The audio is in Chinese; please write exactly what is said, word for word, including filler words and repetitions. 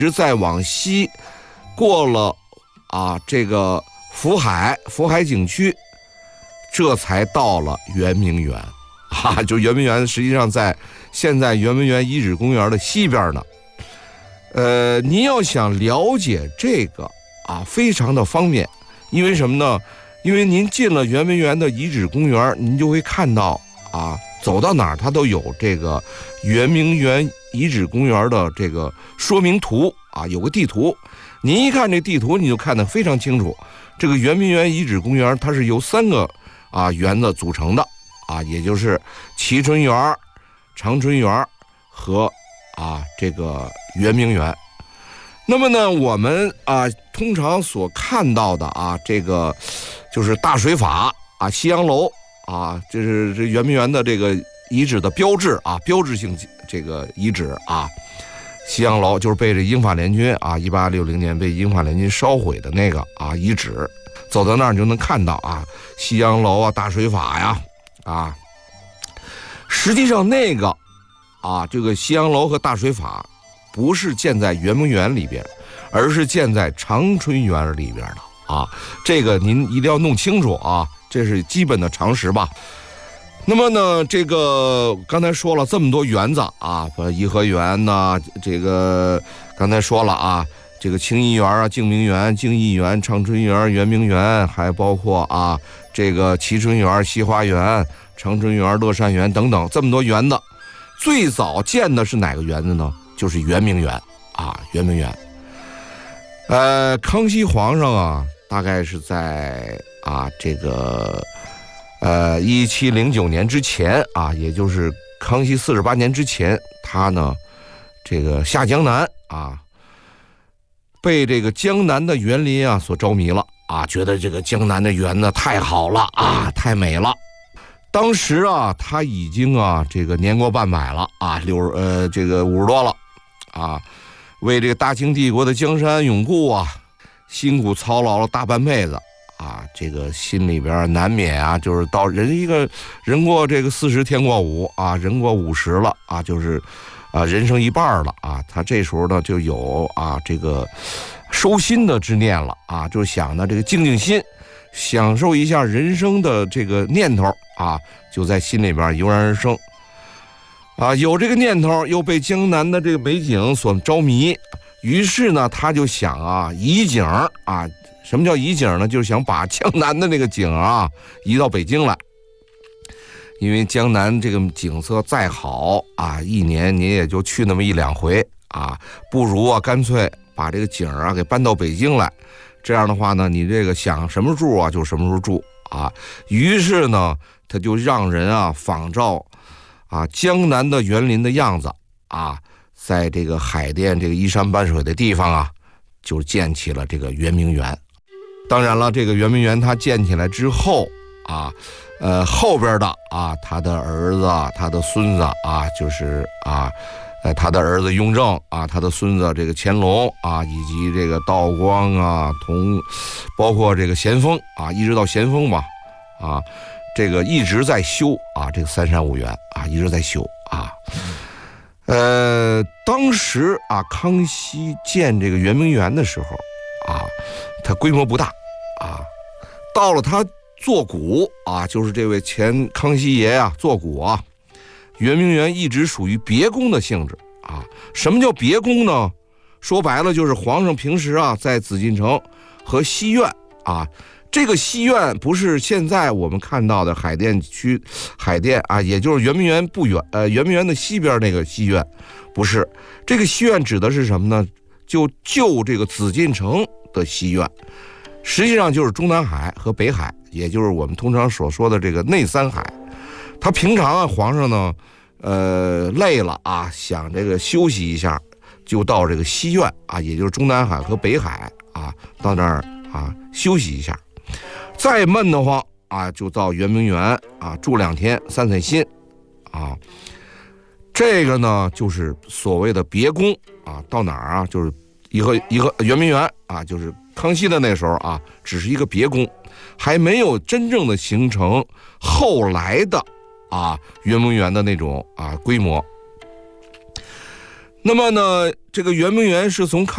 直再往西，过了啊这个福海福海景区，这才到了圆明园。啊，就圆明园实际上在现在圆明园遗址公园的西边呢。呃，您要想了解这个啊，非常的方便，因为什么呢？因为您进了圆明园的遗址公园，您就会看到啊，走到哪儿它都有这个圆明园遗址公园的这个说明图啊，有个地图。您一看这地图，你就看得非常清楚。这个圆明园遗址公园它是由三个啊园子组成的。啊，也就是蕲春园、长春园和啊这个圆明园。那么呢，我们啊通常所看到的啊，这个就是大水法啊、西洋楼啊，这是这圆明园的这个遗址的标志啊，标志性这个遗址啊。西洋楼就是被这英法联军啊，一八六零年被英法联军烧毁的那个啊遗址。走到那儿你就能看到啊，西洋楼啊、大水法呀。啊，实际上那个啊，这个西洋楼和大水法不是建在圆明园里边，而是建在长春园里边的啊。这个您一定要弄清楚啊，这是基本的常识吧。那么呢，这个刚才说了这么多园子啊，颐和园呐、啊，这个刚才说了啊，这个清漪园啊、静明园、静逸园、长春园、圆明园，还包括啊。这个蕲春园、西花园、长春园、乐善园等等这么多园子，最早建的是哪个园子呢？就是圆明园啊，圆明园。呃，康熙皇上啊，大概是在啊这个呃一七零九年之前啊，也就是康熙四十八年之前，他呢这个下江南啊，被这个江南的园林啊所着迷了。啊，觉得这个江南的园子太好了啊，太美了。当时啊，他已经啊，这个年过半百了啊，六十呃，这个五十多了啊，为这个大清帝国的江山永固啊，辛苦操劳了大半辈子啊，这个心里边难免啊，就是到人一个人过这个四十天过五啊，人过五十了啊，就是啊，人生一半了啊，他这时候呢就有啊这个。收心的之念了啊，就想呢这个静静心，享受一下人生的这个念头啊，就在心里边油然而生啊。有这个念头，又被江南的这个美景所着迷，于是呢他就想啊移景啊。什么叫移景呢？就是想把江南的那个景啊移到北京来，因为江南这个景色再好啊，一年你也就去那么一两回啊，不如啊干脆。把这个景啊给搬到北京来，这样的话呢，你这个想什么住啊就什么时候住啊。于是呢，他就让人啊仿照啊江南的园林的样子啊，在这个海淀这个依山傍水的地方啊，就建起了这个圆明园。当然了，这个圆明园它建起来之后啊，呃后边的啊他的儿子、他的孙子啊，就是啊。呃，他的儿子雍正啊，他的孙子这个乾隆啊，以及这个道光啊，同包括这个咸丰啊，一直到咸丰吧，啊，这个一直在修啊，这个三山五园啊，一直在修啊。呃，当时啊，康熙建这个圆明园的时候啊，它规模不大啊，到了他做古啊，就是这位前康熙爷啊做古啊。圆明园一直属于别宫的性质啊。什么叫别宫呢？说白了就是皇上平时啊在紫禁城和西苑啊，这个西苑不是现在我们看到的海淀区海淀啊，也就是圆明园不远呃圆明园的西边那个西苑，不是。这个西苑指的是什么呢？就就这个紫禁城的西苑，实际上就是中南海和北海，也就是我们通常所说的这个内三海。他平常啊，皇上呢，呃，累了啊，想这个休息一下，就到这个西苑啊，也就是中南海和北海啊，到那儿啊休息一下。再闷得慌啊，就到圆明园啊住两天，散散心啊。这个呢，就是所谓的别宫啊，到哪儿啊，就是颐和颐和圆明园啊，就是康熙的那时候啊，只是一个别宫，还没有真正的形成后来的。啊，圆明园的那种啊规模。那么呢，这个圆明园是从康